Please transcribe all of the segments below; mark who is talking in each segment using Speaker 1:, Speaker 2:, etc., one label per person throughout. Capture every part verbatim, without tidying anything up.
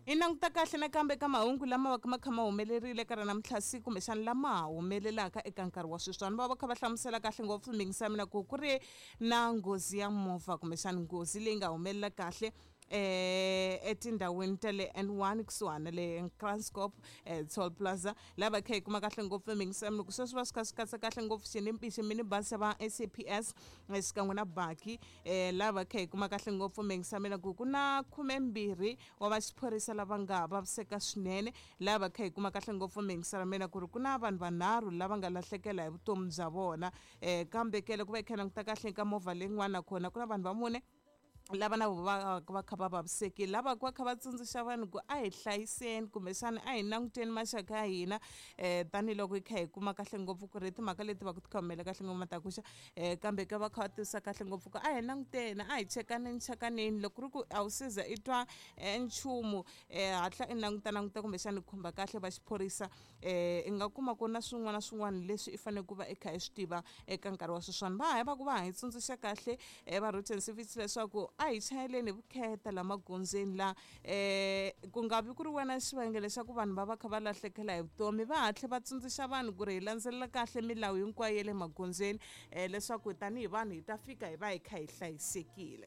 Speaker 1: I languta kahle nakambe ka mahungu lama va ka ma kha ma humelerile ka rana mtlhasi kumbexana lama humelelaka eka nkarhi wa sweswi. Vanhu va va kha va hlamusela kahle ngopfu mingisa mina ku ku ri na nghozi ya movha kumbexana nghozi leyi nga humelela kahle eh etindhawini ta le N one kusuhana le Kranscorp eh Toll Plaza lava kha kuma kahle ngopfu mingisamini ku sweswi va swi kha swi katsa kahle ngopfu xinimpishi minibus va S A P S xikan'we na baki eh lava kha kuma kahle ngopfu mingisamina ku ku na khume mbirhi wa va xiphorisa lava nga vaviseka swinene lava kha kuma kahle ngopfu mingisamina ku ri ku na vanhu vanharhu lava nga lahlekela hi vutomi bya vona eh kambe kele ku va kha languta kahle ka movha leyin'wana kona ku na vanhu va mune lava na va va kha va vavisekile lava va kha va tsundzuxa vanhu ku a hi hlayiseni kumbexana a hi languteni maxaka ya hina eh tanihiloko hi kha hi kuma kahle ngopfu ku ri timhaka leti va ku ti kha humelela kahle ngopfu matakuxa eh kambe ka va kha va tivisa kahle ngopfu ku a hi languteni a hi chekaneni chekaneni loko ku ri ku a wu siza i twa nchumu eh hatla i languta languta kumbexana khumba kahle va xiphorisa eh i nga kuma ku na swin'wana na swin'wana leswi i fanele ku va i kha i swi tiva eka nkarhi wa sweswiwani va ha va ku va hi tsundzuxa kahle eh va road and safety leswaku a hi chayeleni hi vukheta la magondzweni la eh ku nga vi ku ri wena xivangelo xa ku vanhu va va kha va lahlekela hi vutomi va hatle va tsundzuxa vanhu ku ri hi landzelela kahle milawu hinkwayo ya le magondzweni eh leswaku tanihi vanhu hi ta fika hi va hi kha hi hlayisekile.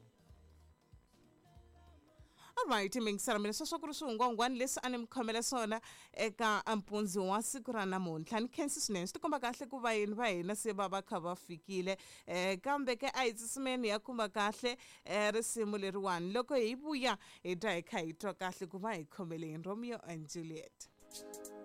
Speaker 1: Alright, mingisara mina sweswo ku ri swihungwangwani leswi a ni mi khomela swona eka mpundzi wa siku ra namuntlha ni khensi swinene swi tikomba kahle ku vayeni va hina se va va kha va fikile eh kambe ke a hi tsutsumeni ya kuma kahle eh risimu leriwani loko hi vuya hi ta hi kha hi twa kahle ku va hi khomeleni Romeo and Juliet.